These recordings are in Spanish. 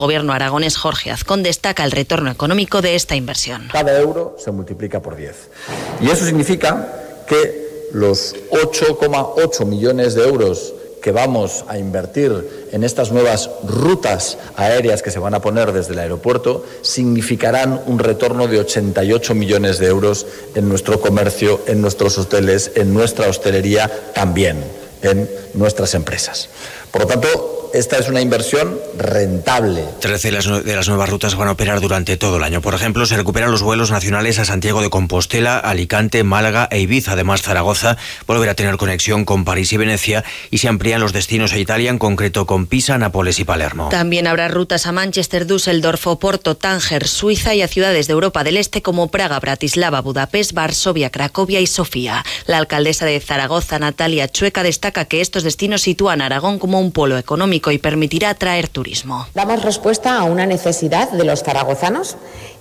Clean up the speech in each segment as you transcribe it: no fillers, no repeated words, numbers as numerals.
El Gobierno aragonés Jorge Azcón destaca el retorno económico de esta inversión. Cada euro se multiplica por 10. Y eso significa que los 8,8 millones de euros que vamos a invertir en estas nuevas rutas aéreas que se van a poner desde el aeropuerto significarán un retorno de 88 millones de euros en nuestro comercio, en nuestros hoteles, en nuestra hostelería, también en nuestras empresas. Por lo tanto, esta es una inversión rentable. 13 de las nuevas rutas van a operar durante todo el año. Por ejemplo, se recuperan los vuelos nacionales a Santiago de Compostela, Alicante, Málaga e Ibiza. Además, Zaragoza volverá a tener conexión con París y Venecia y se amplían los destinos a Italia, en concreto con Pisa, Nápoles y Palermo. También habrá rutas a Manchester, Düsseldorf, Oporto, Tánger, Suiza y a ciudades de Europa del Este como Praga, Bratislava, Budapest, Varsovia, Cracovia y Sofía. La alcaldesa de Zaragoza, Natalia Chueca, destaca que estos destinos sitúan a Aragón como un polo económico y permitirá atraer turismo. Damos respuesta a una necesidad de los zaragozanos.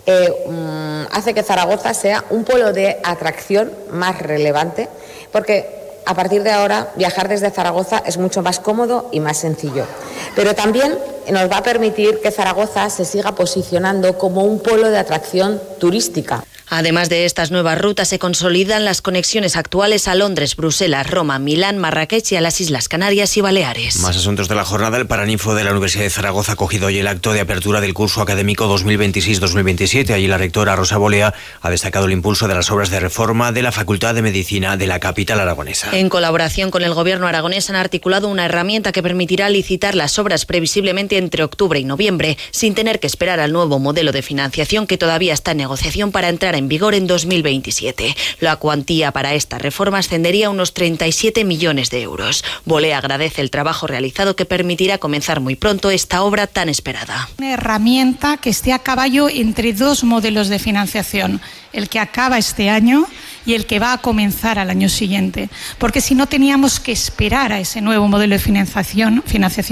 Hace que Zaragoza sea un polo de atracción más relevante, porque a partir de ahora viajar desde Zaragoza es mucho más cómodo y más sencillo. Pero también nos va a permitir que Zaragoza se siga posicionando como un polo de atracción turística. Además de estas nuevas rutas, se consolidan las conexiones actuales a Londres, Bruselas, Roma, Milán, Marrakech y a las Islas Canarias y Baleares. Más asuntos de la jornada. El Paraninfo de la Universidad de Zaragoza ha acogido hoy el acto de apertura del curso académico 2026-2027. Allí la rectora Rosa Bolea ha destacado el impulso de las obras de reforma de la Facultad de Medicina de la capital aragonesa. En colaboración con el Gobierno aragonés han articulado una herramienta que permitirá licitar las obras previsiblemente entre octubre y noviembre, sin tener que esperar al nuevo modelo de financiación que todavía está en negociación para entrar en vigor en 2027. La cuantía para esta reforma ascendería a unos 37 millones de euros. Bolea agradece el trabajo realizado que permitirá comenzar muy pronto esta obra tan esperada. Una herramienta que esté a caballo entre dos modelos de financiación, el que acaba este año y el que va a comenzar al año siguiente, porque si no teníamos que esperar a ese nuevo modelo de financiación,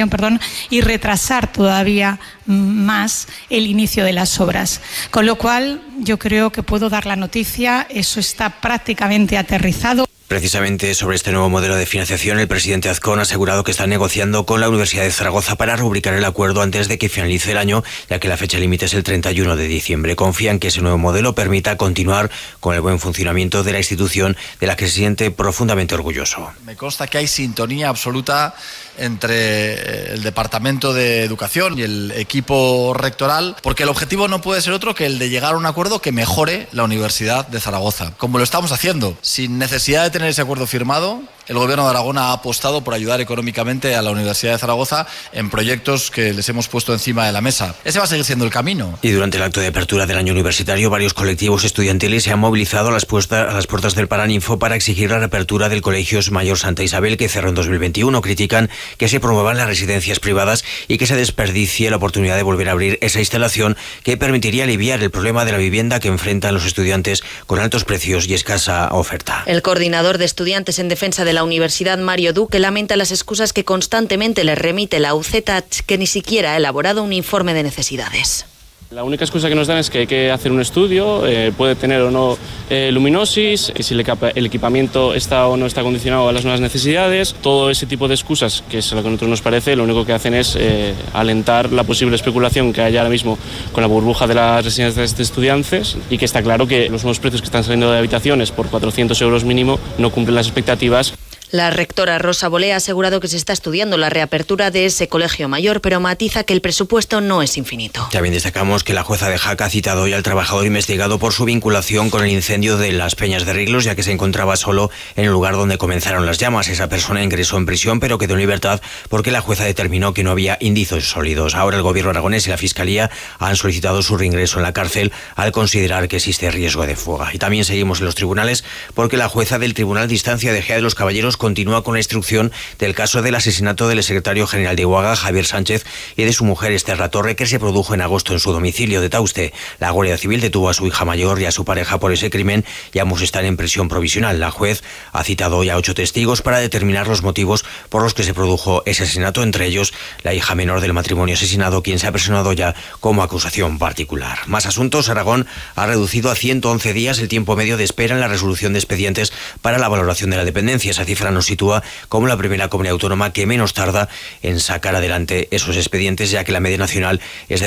y retrasar todavía más el inicio de las obras. Con lo cual, yo creo que puedo dar la noticia, eso está prácticamente aterrizado. Precisamente sobre este nuevo modelo de financiación, el presidente Azcón ha asegurado que están negociando con la Universidad de Zaragoza para rubricar el acuerdo antes de que finalice el año, ya que la fecha límite es el 31 de diciembre. Confía en que ese nuevo modelo permita continuar con el buen funcionamiento de la institución, de la que se siente profundamente orgulloso. Me consta que hay sintonía absoluta entre el Departamento de Educación y el equipo rectoral, porque el objetivo no puede ser otro que el de llegar a un acuerdo que mejore la Universidad de Zaragoza, como lo estamos haciendo, sin necesidad de tener ese acuerdo firmado. El Gobierno de Aragón ha apostado por ayudar económicamente a la Universidad de Zaragoza en proyectos que les hemos puesto encima de la mesa. Ese va a seguir siendo el camino. Y durante el acto de apertura del año universitario, varios colectivos estudiantiles se han movilizado a las puertas del Paraninfo para exigir la reapertura del Colegio Mayor Santa Isabel, que cerró en 2021. Critican que se promuevan las residencias privadas y que se desperdicie la oportunidad de volver a abrir esa instalación que permitiría aliviar el problema de la vivienda que enfrentan los estudiantes con altos precios y escasa oferta. El coordinador de estudiantes en defensa de la Universidad, Mario Duque, lamenta las excusas que constantemente les remite la UZ, que ni siquiera ha elaborado un informe de necesidades. La única excusa que nos dan es que hay que hacer un estudio, puede tener o no luminosis, que si el equipamiento está o no está condicionado a las nuevas necesidades. Todo ese tipo de excusas, que es lo que a nosotros nos parece, lo único que hacen es alentar la posible especulación que hay ahora mismo con la burbuja de las residencias de estudiantes, y que está claro que los nuevos precios que están saliendo de habitaciones por 400 euros mínimo no cumplen las expectativas. La rectora Rosa Bolea ha asegurado que se está estudiando la reapertura de ese colegio mayor, pero matiza que el presupuesto no es infinito. También destacamos que la jueza de Jaca ha citado hoy al trabajador investigado por su vinculación con el incendio de las Peñas de Riglos, ya que se encontraba solo en el lugar donde comenzaron las llamas. Esa persona ingresó en prisión, pero quedó en libertad porque la jueza determinó que no había indicios sólidos. Ahora el Gobierno aragonés y la Fiscalía han solicitado su reingreso en la cárcel al considerar que existe riesgo de fuga. Y también seguimos en los tribunales porque la jueza del Tribunal de Instancia de Ejea de los Caballeros continúa con la instrucción del caso del asesinato del secretario general de Uaga, Javier Sánchez, y de su mujer Esther Latorre, que se produjo en agosto en su domicilio de Tauste. La Guardia Civil detuvo a su hija mayor y a su pareja por ese crimen y ambos están en prisión provisional. La juez ha citado hoy a 8 testigos para determinar los motivos por los que se produjo ese asesinato, entre ellos la hija menor del matrimonio asesinado, quien se ha personado ya como acusación particular. Más asuntos. Aragón ha reducido a 111 días el tiempo medio de espera en la resolución de expedientes para la valoración de la dependencia. Esa cifra Navarra nos sitúa como la primera comunidad autónoma que menos tarda en sacar adelante esos expedientes, ya que la media nacional es de